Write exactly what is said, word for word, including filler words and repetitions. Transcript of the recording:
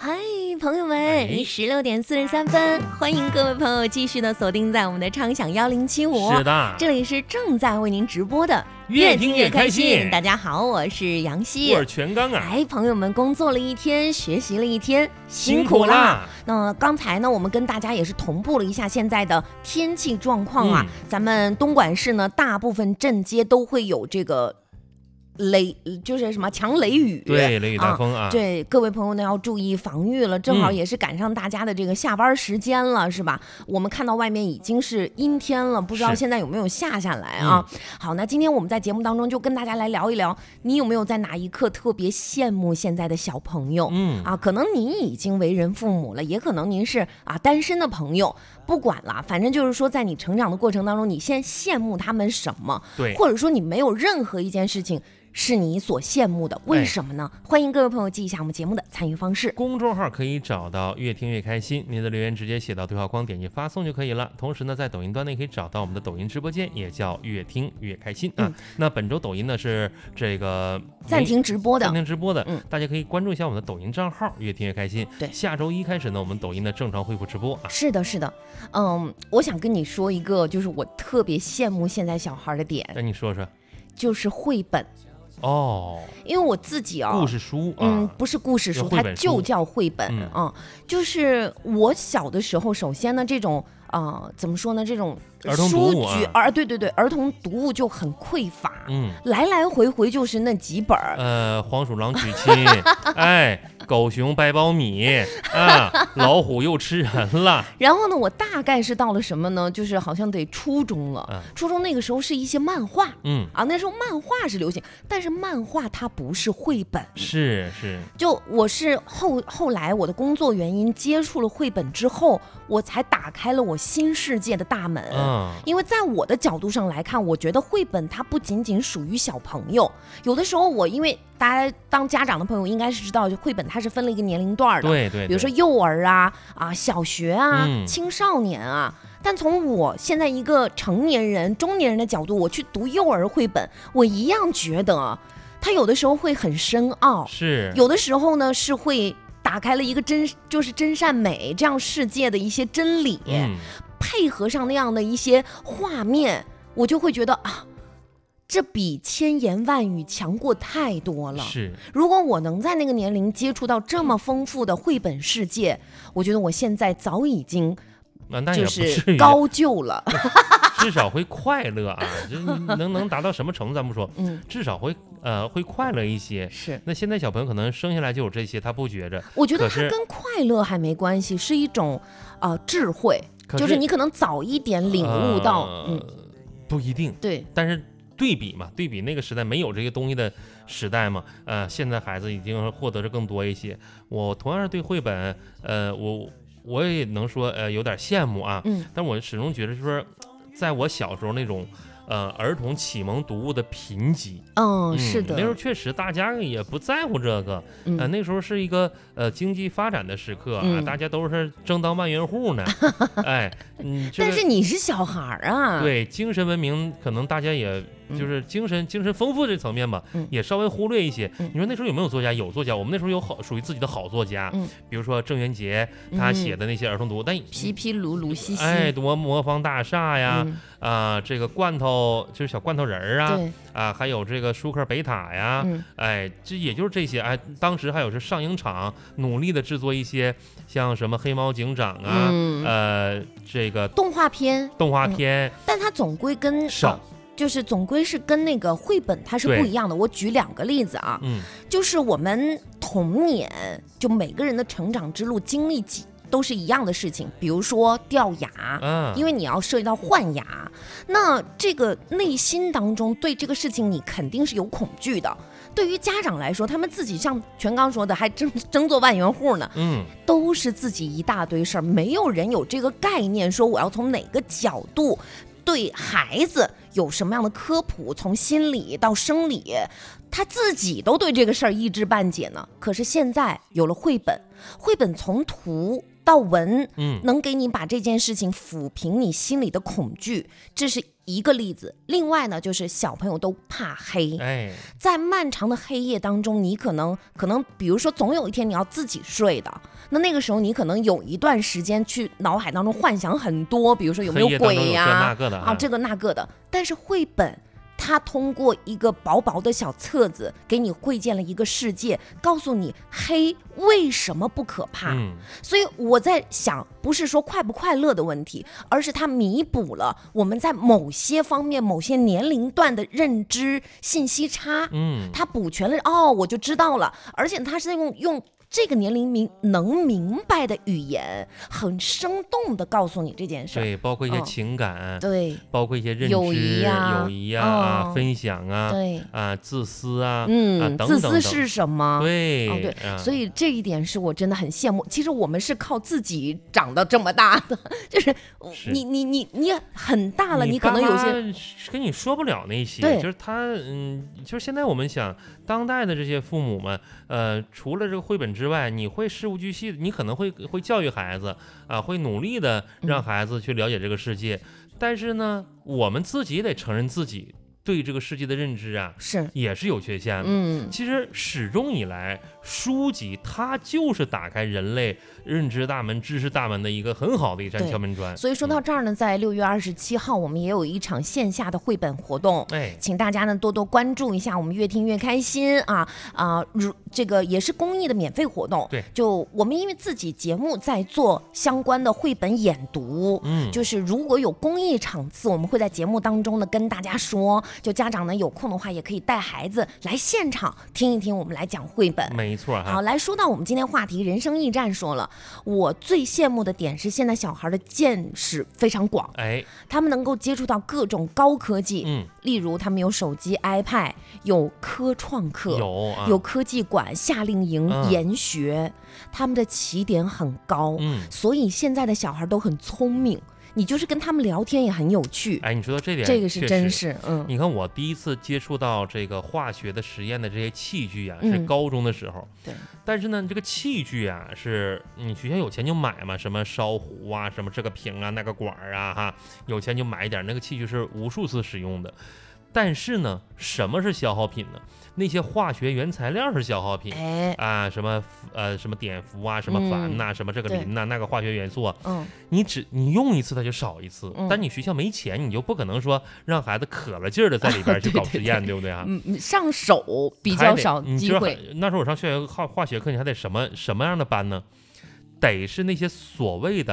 嗨，朋友们，十六点四十三分，欢迎各位朋友继续的锁定在我们的畅享幺零七五。 是的， 这里是正在为您直播的， 越听越开心。 大家好，我是杨希， 我是全刚啊。 哎，朋友们，工作了一天，学习了一天，辛苦啦。那刚才呢，我们跟大家也是同步了一下现在的天气状况啊。嗯、咱们东莞市呢，大部分镇街都会有这个。雷就是什么强雷雨， 对，雷雨大风啊！ 啊对，各位朋友呢要注意防御了，正好也是赶上大家的这个下班时间了，嗯、是吧？我们看到外面已经是阴天了，不知道现在有没有下下来啊？嗯、好，那今天我们在节目当中就跟大家来聊一聊，你有没有在哪一刻特别羡慕现在的小朋友？嗯啊，可能你已经为人父母了，也可能您是啊单身的朋友。不管了，反正就是说，在你成长的过程当中，你先羡慕他们什么？ 对， 或者说你没有任何一件事情是你所羡慕的，为什么呢？哎、欢迎各位朋友记一下我们节目的参与方式。 公众号可以找到越听越开心，您的留言直接写到对话框，点击发送就可以了。同时呢，在抖音端内可以找到我们的抖音直播间，也叫越听越开心啊。嗯、那本周抖音呢是这个暂停直播的， 暂停直播的， 嗯， 大家可以关注一下我们的抖音账号，越听越开心。 对， 下周一开始呢，我们抖音的正常恢复直播啊。 是的，是的，嗯，我想跟你说一个，就是我特别羡慕现在小孩的点。 那你说说， 就是绘本。 哦， 因为我自己啊、 哦，故事书， 嗯，不是故事书，它就叫绘本啊、嗯嗯。就是我小的时候，首先呢，这种啊、呃，怎么说呢，这种书局，儿、啊、对对对，儿童读物就很匮乏，嗯，来来回回就是那几本儿， 呃，黄鼠狼娶亲，哎，狗熊掰苞米啊，老虎又吃人了。 然后呢，我大概是到了什么呢？就是好像得初中了，嗯、初中那个时候是一些漫画，嗯啊，那时候漫画是流行，但是漫画它不是绘本， 是是。 就我是后后来我的工作原因接触了绘本之后，我才打开了我新世界的大门。嗯因为在我的角度上来看，我觉得绘本它不仅仅属于小朋友，有的时候我因为大家当家长的朋友应该是知道，绘本它是分了一个年龄段的， 对 对, 对， 比如说幼儿啊啊小学啊、嗯、青少年啊。但从我现在一个成年人、中年人的角度，我去读幼儿绘本，我一样觉得它有的时候会很深奥， 是有的时候呢是会打开了一个真就是真善美这样世界的一些真理。嗯配合上那样的一些画面，我就会觉得啊，这比千言万语强过太多了。 是， 如果我能在那个年龄接触到这么丰富的绘本世界，我觉得我现在早已经就是高就了， 至少会快乐啊！就能能达到什么程度咱不说，嗯，至少会呃会快乐一些。 是， 那现在小朋友可能生下来就有这些，他不觉着。 我觉得它跟快乐还没关系，是一种呃智慧。是就是你可能早一点领悟到，呃、嗯， 不一定， 对， 但是对比嘛，对比那个时代没有这些东西的时代嘛，呃，现在孩子已经获得的更多一些。我同样是对绘本，呃，我我也能说，呃，有点羡慕啊，嗯，但我始终觉得说，在我小时候那种。呃，儿童启蒙读物的贫瘠， 嗯，嗯是的， 那时候确实大家也不在乎这个，嗯、呃，那时候是一个呃经济发展的时刻啊，嗯、大家都是争当万元户呢，哎，嗯，这个、 但是你是小孩啊， 对，精神文明可能大家也就是精神、嗯、精神丰富这层面吧，嗯、也稍微忽略一些。嗯、你说那时候有没有作家？有作家，我们那时候有好属于自己的好作家，嗯、比如说郑渊洁他写的那些儿童读物，嗯、但皮皮鲁鲁西西， 哎，魔魔方大厦呀，嗯、啊，这个罐头。就是小罐头人儿啊，啊，还有这个舒克贝塔呀，嗯、哎，这也就是这些哎。当时还有是上影厂努力的制作一些像什么黑猫警长啊，嗯、呃，这个动画片， 动画片， 嗯、但它总归跟少。 啊就是总归是跟那个绘本它是不一样的。我举两个例子啊，嗯，就是我们童年就每个人的成长之路经历几。都是一样的事情，比如说掉牙，嗯，因为你要涉及到换牙，那这个内心当中对这个事情你肯定是有恐惧的。对于家长来说，他们自己像全刚说的还争争做万元户呢，嗯，都是自己一大堆事儿，没有人有这个概念说我要从哪个角度对孩子有什么样的科普，从心理到生理，他自己都对这个事儿一知半解呢。可是现在有了绘本，绘本从图到文， 嗯， 能给你把这件事情抚平你心里的恐惧，这是一个例子。另外呢，就是小朋友都怕黑， 哎， 在漫长的黑夜当中，你可能可能比如说总有一天你要自己睡的，那那个时候你可能有一段时间去脑海当中幻想很多，比如说有没有鬼呀、 啊，这啊这个那个的。但是绘本它通过一个薄薄的小册子给你绘建了一个世界，告诉你黑为什么不可怕、 嗯、 所以我在想，不是说快不快乐的问题，而是它弥补了我们在某些方面某些年龄段的认知信息差， 嗯， 它补全了，哦我就知道了，而且它是用用这个年龄明能明白的语言，很生动的告诉你这件事， 对，包括一些情感、 嗯、对， 包括一些认知、 友谊啊、 友谊啊、啊、 嗯、 分享啊， 对啊，自私啊， 嗯， 啊、等等自等私是什么？ 对， 哦对、 啊， 所以这一点是我真的很羡慕。其实我们是靠自己长到这么大的，就是你你你你很大了，你可能有些跟你说不了那些， 对， 就是他，嗯，就是现在我们想当代的这些父母们，呃，除了这个绘本之外，你会事无巨细，你可能会会教育孩子啊，会努力的让孩子去了解这个世界，嗯、但是呢，我们自己得承认自己对这个世界的认知啊， 是也是有缺陷的。 嗯， 其实始终以来，书籍它就是打开人类认知大门、知识大门的一个很好的一扇敲门砖。 所以说到这儿呢，嗯、在六月二十七号，我们也有一场线下的绘本活动， 哎， 请大家呢多多关注一下，我们越听越开心啊啊！如、呃、这个也是公益的免费活动。 对， 就我们因为自己节目在做相关的绘本演读， 嗯， 就是如果有公益场次，我们会在节目当中呢跟大家说。就家长呢有空的话，也可以带孩子来现场听一听我们来讲绘本。 没错。 好，来说到我们今天话题，人生驿站说了，我最羡慕的点是现在小孩的见识非常广， 哎， 他们能够接触到各种高科技， 嗯， 例如他们有手机、iPad， 有科创课， 有、啊、 有科技馆、夏令营、 嗯、 研学，他们的起点很高， 嗯， 所以现在的小孩都很聪明。你就是跟他们聊天也很有趣， 哎，你说到这点， 这个是真是，嗯， 你看我第一次接触到这个化学的实验的这些器具啊， 嗯、 是高中的时候， 对， 但是呢，这个器具啊，是你学校有钱就买嘛，什么烧壶啊，什么这个瓶啊，那个管啊，哈，有钱就买一点，那个器具是无数次使用的。但是呢，什么是消耗品呢？那些化学原材料是消耗品， 哎啊，什么呃什么碘伏啊，什么钒呐、嗯，什么这个磷呐、啊，那个化学元素啊， 嗯， 你只你用一次它就少一次， 嗯、 但你学校没钱，你就不可能说让孩子可了劲儿的在里边去搞实验，啊、对, 对, 对, 对不对啊？ 嗯，上手比较少机会。 那时候我上学化化学课，你还得什么什么样的班呢？得是那些所谓的